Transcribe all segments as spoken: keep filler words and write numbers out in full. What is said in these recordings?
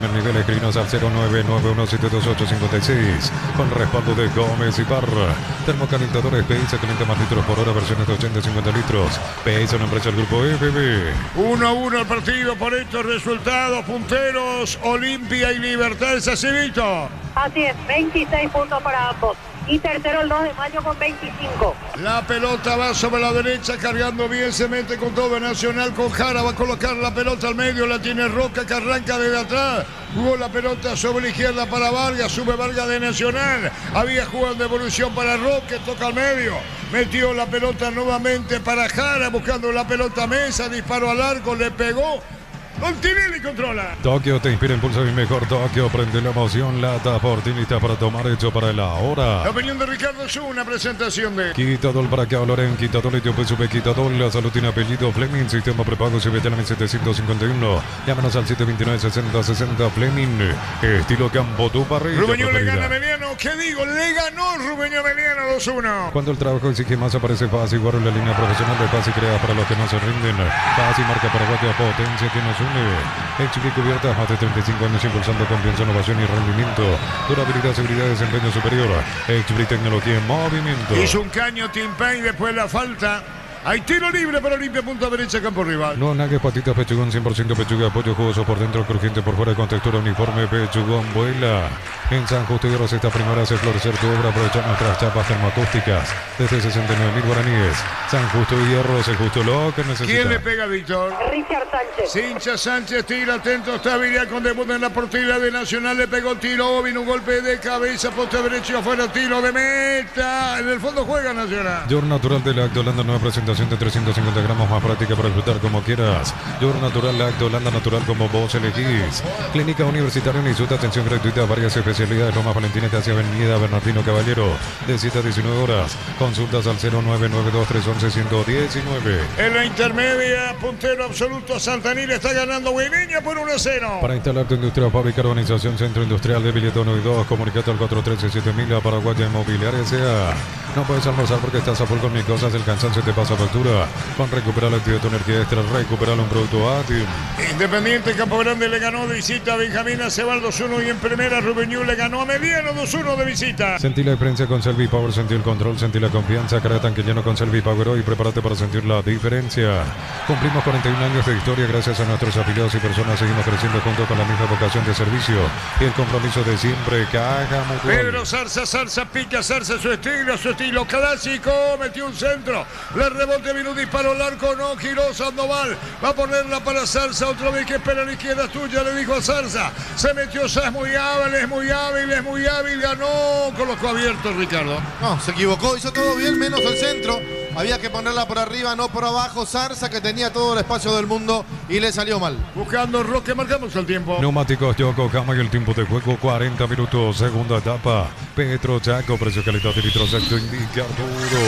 El nivel escribinos al cero nueve nueve uno siete dos ocho cinco seis con respaldo de Gómez y Parra. Termocalentadores P S calienta más litros por hora, versiones de ochenta y cincuenta litros. P S, una empresa del grupo E B B. uno a uno el partido por estos resultados. Punteros, Olimpia y Libertad. ¿Es así, Vito? Así es, veintiséis puntos para ambos. Y tercero el dos de mayo con veinticinco. La pelota va sobre la derecha, cargando bien, se mete con todo Nacional, con Jara, va a colocar la pelota al medio, la tiene Roca que arranca desde atrás, jugó la pelota sobre la izquierda para Vargas, sube Vargas de Nacional, había jugado de evolución para Roque, toca al medio, metió la pelota nuevamente para Jara, buscando la pelota a Mesa, disparó al arco, le pegó. Montinelli controla. Tokio te inspira, impulsa y mejor. Tokio prende la emoción, lata oportunista para tomar hecho para la hora. La opinión de Ricardo es una presentación de Quitadol para que Loren, Quitadol y P S V Quitadol. La salud tiene apellido Fleming, sistema prepago C B T L setecientos cincuenta y uno. Llámanos al siete dos nueve sesenta sesenta Fleming. Estilo Campo tu parrilla. Rubeño le gana a Meliano. ¿Qué digo? Le ganó Rubeño a Meliano dos uno. Cuando el trabajo exige más, aparece Paz y guarda la línea profesional de Paz y crea para los que no se rinden. Paz y marca para Guatia, potencia que nos une. H B cubierta, más de treinta y cinco años impulsando confianza, innovación y rendimiento. Durabilidad, seguridad, desempeño superior. H B tecnología en movimiento. Hizo un caño Tim Payne después de la falta. Hay tiro libre para Olimpia, punta derecha, campo rival. No nagues, patitas, pechugón, cien por ciento pechuga, apoyo jugoso por dentro, crujiente por fuera, con textura uniforme, pechugón, vuela. En San Justo y Hierros, esta primavera hace florecer tu obra, aprovechar nuestras chapas termoacústicas desde sesenta y nueve mil guaraníes. San Justo y Hierros, es justo lo que necesita. ¿Quién le pega a Víctor? Richard Sánchez. Cincha Sánchez tira, atento, está Virial con debut en la portería de Nacional, le pegó tiro, vino un golpe de cabeza, poste derecho afuera, tiro de meta. En el fondo juega Nacional. Yor Natural de Lacto Holanda, nueva presentación de trescientos cincuenta gramos, más práctica para disfrutar como quieras. Yor Natural Lacto Holanda, natural como vos elegís. Clínica Universitaria Unisuta, atención gratuita a varias especialidades. Loma Valentina, hacia Avenida Bernardino Caballero, de siete a diecinueve horas. Consultas al cero nueve nueve dos tres once ciento diecinueve. En la intermedia, puntero absoluto, Santanil está ganando Guineña por uno a cero. Para instalar tu industria, fábrica, urbanización, centro industrial de Billete uno y dos, comunicate al cuatro uno tres siete mil a Paraguaya Inmobiliaria S A. No puedes almorzar porque estás a full con mil cosas, el cansancio te pasa factura. Con recuperar la actividad de tu energía extra, recuperar un producto átil. Independiente Campo Grande le ganó de visita a Benjamín Aceval dos uno y en primera Rubeñú le ganó a Mediano dos uno de visita. Sentí la experiencia con Selvi Power, sentí el control, sentí la confianza. Cara tanque lleno con Selvi Power hoy, prepárate para sentir la diferencia. Cumplimos cuarenta y un años de historia gracias a nuestros afiliados y personas. Seguimos creciendo juntos con la misma vocación de servicio y el compromiso de siempre. Caja Mutual. Pedro Zarza, Zarza pica, Zarza su estilo, su estilo clásico. Metió un centro, le rebote, vino un disparo al arco, no giró Sandoval. Va a ponerla para Zarza, otra vez que espera a la izquierda tuya, le dijo a Zarza. Se metió, ya es muy hábil, es muy hábil, es muy hábil, ganó con los ojos abiertos, Ricardo. No, se equivocó, hizo todo bien, menos el centro. Había que ponerla por arriba, no por abajo. Zarza, que tenía todo el espacio del mundo y le salió mal. Buscando Roque, marcamos el tiempo. Neumáticos Yokohama y el tiempo de juego cuarenta minutos, segunda etapa. Petro Chaco, precio, calidad de litros exacto, indica todo.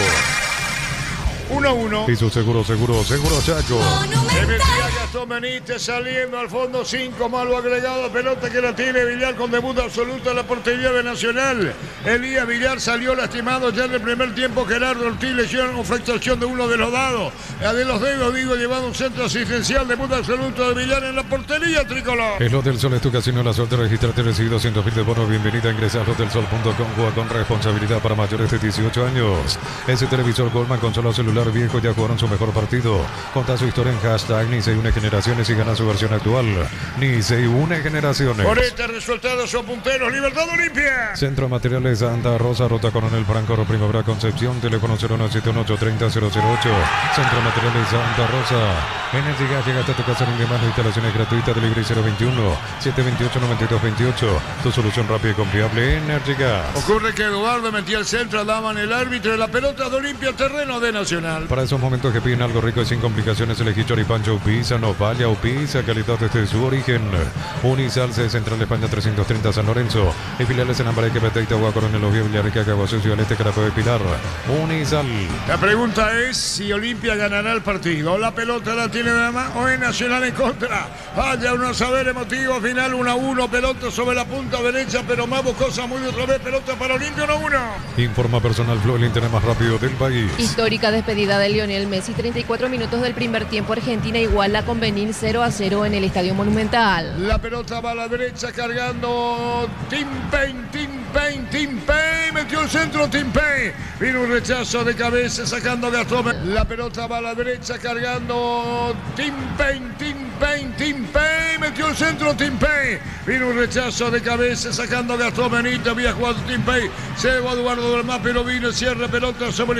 uno a uno. Piso seguro, seguro, seguro Chaco. Se metía Gastón Benítez saliendo al fondo, cinco malo agregado, pelota que la tiene Villar con debut absoluto en la portería de Nacional. Elías Villar salió lastimado ya en el primer tiempo. Gerardo Ortiz lesión o fracturación de uno de los dados. De los dedos, digo, llevado un centro asistencial, debut absoluto de Villar en la portería tricolor. El Hotel Sol es tu casino, la suerte de registrarte y recibir doscientos mil de bono. Bienvenida, ingresa a hotel sol punto com, juega con responsabilidad para mayores de dieciocho años. Ese televisor Goldman con solo celular viejo ya jugaron su mejor partido. Conta su historia en hashtag ni se une generaciones y gana su versión actual. Ni se une generaciones. Por este resultado son punteros. Libertad Olimpia. Centro de Materiales Santa Rosa, Ruta Coronel Franco, Primavera Concepción. Teléfono cero nueve siete uno ocho tres cero cero cero ocho. Centro de Materiales Santa Rosa. Energy Gas, llega hasta tu casa en demanda. Instalaciones gratuitas. Delivery cero veintiuno siete veintiocho noventa y dos veintiocho. Tu solución rápida y confiable. Energy Gas. Ocurre que Eduardo metía el centro, andaban el árbitro de la pelota de Olimpia, terreno de Nacional. Para esos momentos que piden algo rico y sin complicaciones, elegí choripancho Pizza, no falla o pizza, calidad desde su origen. Unisalce, Central España trescientos treinta San Lorenzo. Y filiales en Ambareque, Peteita, Agua, Coronel Oviedo, Villarrica, Caguasucio, Alete, Carapeo y Pilar. Unisal. La pregunta es si Olimpia ganará el partido. La pelota la tiene nada más o es Nacional en contra. Vaya uno a saber, emotivo final uno a uno. Pelota sobre la punta derecha, pero más Boscosa muy otra vez. Pelota para Olimpia uno a uno. Informa Personal Flow, el internet más rápido del país. Histórica despedida despedida de Lionel Messi. treinta y cuatro minutos del primer tiempo. Argentina iguala con Benín cero a cero en el Estadio Monumental. La pelota va a la derecha cargando Tim Payne, Tim Payne, Tim Payne. Metió el centro Tim Payne. Vino un rechazo de cabeza sacando Gastón. La pelota va a la derecha cargando Tim Payne, Tim Payne, Tim Payne. Metió el centro Tim Payne. Vino un rechazo de cabeza sacando Gastón Benítez. Había jugado Tim Payne. Se va Eduardo Dalmá, pero vino el cierre pelota sobre